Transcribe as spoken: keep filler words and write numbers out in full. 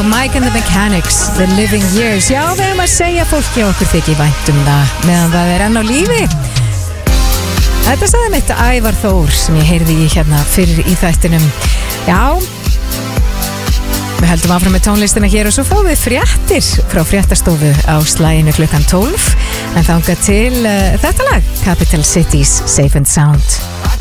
og Mike and the Mechanics, The Living Years. Já, við erum að segja fólki okkur þykir vænt um það meðan það er enn á lífi. Þetta sagði mitt Ævar Þór sem ég heyrði í hérna fyrir í þættinum. Já, við heldum áfram með tónlistina hér og svo fáum við fréttir frá fréttastofu á slaginu klukkan tólf en þangað til uh, þetta lag, Capital Cities, Safe and Sound.